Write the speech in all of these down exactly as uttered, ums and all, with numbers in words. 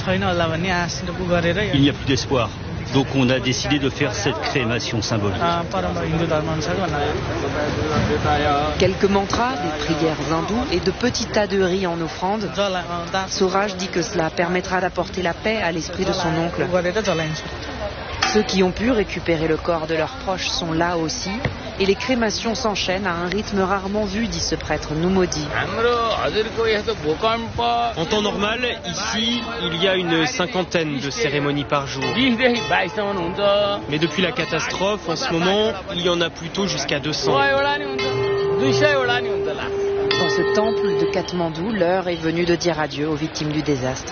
Il n'y a plus d'espoir. Donc on a décidé de faire cette crémation symbolique. Quelques mantras, des prières hindoues et de petits tas de riz en offrande. Swaraj dit que cela permettra d'apporter la paix à l'esprit de son oncle. Ceux qui ont pu récupérer le corps de leurs proches sont là aussi. Et les crémations s'enchaînent à un rythme rarement vu, dit ce prêtre Numodi. En temps normal, ici, il y a une cinquantaine de cérémonies par jour. Mais depuis la catastrophe, en ce moment, il y en a plutôt jusqu'à deux cents. Dans ce temple de Katmandou, l'heure est venue de dire adieu aux victimes du désastre.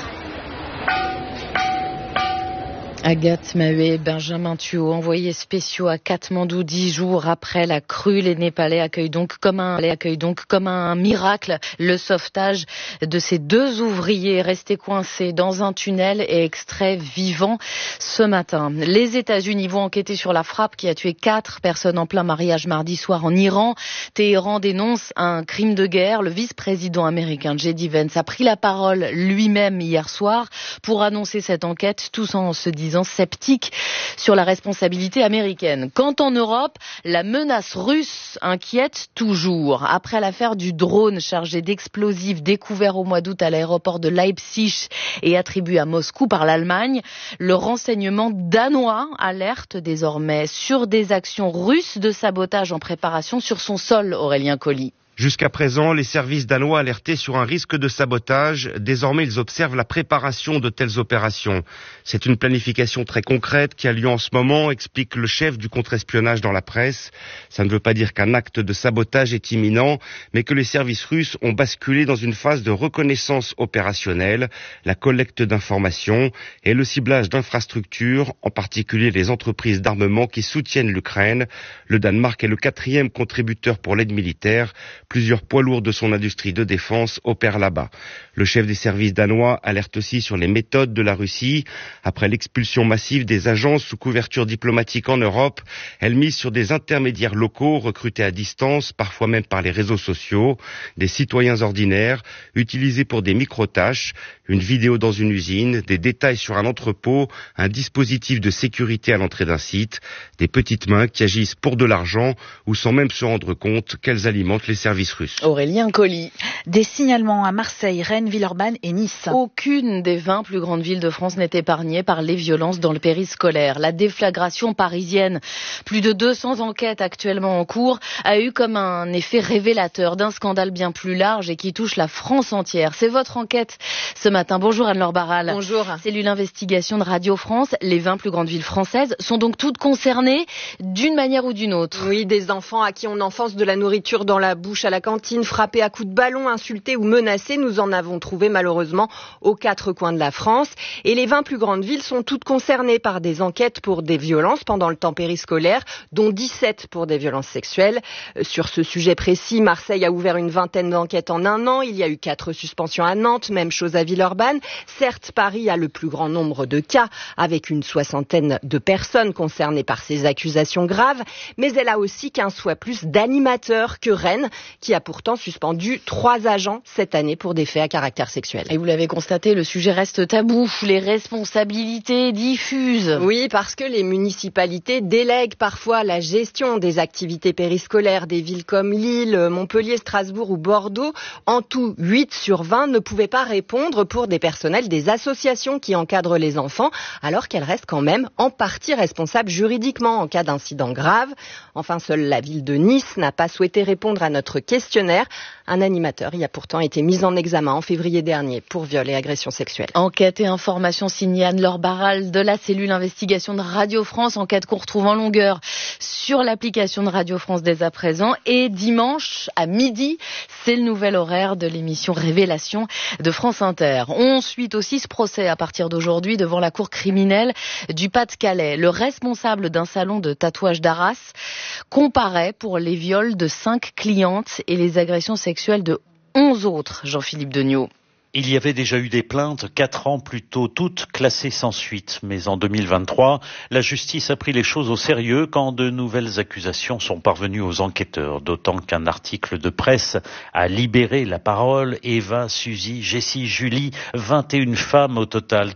Agathe Maheu, Benjamin Thuot, envoyés spéciaux à Katmandou dix jours après la crue. Les Népalais accueillent donc comme un, accueillent donc comme un miracle le sauvetage de ces deux ouvriers restés coincés dans un tunnel et extraits vivants ce matin. Les États-Unis vont enquêter sur la frappe qui a tué quatre personnes en plein mariage mardi soir en Iran. Téhéran dénonce un crime de guerre. Le vice-président américain J D Vance a pris la parole lui-même hier soir pour annoncer cette enquête, tous en se disant sceptique sur la responsabilité américaine. Quant en Europe, la menace russe inquiète toujours. Après l'affaire du drone chargé d'explosifs découvert au mois d'août à l'aéroport de Leipzig et attribué à Moscou par l'Allemagne, le renseignement danois alerte désormais sur des actions russes de sabotage en préparation sur son sol, Aurélien Colli. Jusqu'à présent, les services danois alertaient sur un risque de sabotage. Désormais, ils observent la préparation de telles opérations. C'est une planification très concrète qui a lieu en ce moment, explique le chef du contre-espionnage dans la presse. Ça ne veut pas dire qu'un acte de sabotage est imminent, mais que les services russes ont basculé dans une phase de reconnaissance opérationnelle, la collecte d'informations et le ciblage d'infrastructures, en particulier les entreprises d'armement qui soutiennent l'Ukraine. Le Danemark est le quatrième contributeur pour l'aide militaire. Plusieurs poids lourds de son industrie de défense opèrent là-bas. Le chef des services danois alerte aussi sur les méthodes de la Russie. Après l'expulsion massive des agences sous couverture diplomatique en Europe, elle mise sur des intermédiaires locaux recrutés à distance, parfois même par les réseaux sociaux, des citoyens ordinaires, utilisés pour des micro-tâches, une vidéo dans une usine, des détails sur un entrepôt, un dispositif de sécurité à l'entrée d'un site, des petites mains qui agissent pour de l'argent ou sans même se rendre compte qu'elles alimentent les services russes. Aurélien Colli. Des signalements à Marseille, Rennes, Villeurbanne et Nice. Aucune des vingt plus grandes villes de France n'est épargnée par les violences dans le périscolaire. La déflagration parisienne, plus de deux cents enquêtes actuellement en cours, a eu comme un effet révélateur d'un scandale bien plus large et qui touche la France entière. C'est votre enquête ce matin. Bonjour Anne-Laure Barral. Bonjour. Cellule investigation de Radio France. Les vingt plus grandes villes françaises sont donc toutes concernées d'une manière ou d'une autre. Oui, des enfants à qui on enfonce de la nourriture dans la bouche à la cantine, frappés à coups de ballon, insultés ou menacés. Nous en avons trouvé malheureusement aux quatre coins de la France. Et les vingt plus grandes villes sont toutes concernées par des enquêtes pour des violences pendant le temps périscolaire, dont dix-sept pour des violences sexuelles. Sur ce sujet précis, Marseille a ouvert une vingtaine d'enquêtes en un an. Il y a eu quatre suspensions à Nantes, même chose à Villeurbanne. Certes, Paris a le plus grand nombre de cas, avec une soixantaine de personnes concernées par ces accusations graves, mais elle a aussi quinze fois plus d'animateurs que Rennes, qui a pourtant suspendu trois agents cette année pour des faits à caractère sexuel. Et vous l'avez constaté, le sujet reste tabou. Les responsabilités diffusent. Oui, parce que les municipalités délèguent parfois la gestion des activités périscolaires des villes comme Lille, Montpellier, Strasbourg ou Bordeaux. En tout, huit sur vingt ne pouvaient pas répondre pour des personnels des associations qui encadrent les enfants, alors qu'elles restent quand même en partie responsables juridiquement en cas d'incident grave. Enfin, seule la ville de Nice n'a pas souhaité répondre à notre questionnaire. Un animateur y a pourtant été mis en examen en février dernier pour viol et agression sexuelle. Enquête et information signée Anne-Laure Barral de la cellule investigation de Radio France. Enquête qu'on retrouve en longueur sur l'application de Radio France dès à présent. Et dimanche à midi, c'est le nouvel horaire de l'émission Révélation de France Inter. On suit aussi ce procès à partir d'aujourd'hui devant la cour criminelle du Pas-de-Calais. Le responsable d'un salon de tatouage d'Arras comparaît pour les viols de cinq clientes et les agressions sexuelles de onze autres. Jean-Philippe Degnaud. Il y avait déjà eu des plaintes quatre ans plus tôt, toutes classées sans suite. Mais en deux mille vingt-trois, la justice a pris les choses au sérieux quand de nouvelles accusations sont parvenues aux enquêteurs. D'autant qu'un article de presse a libéré la parole. Eva, Suzy, Jessie, Julie, vingt et une femmes au total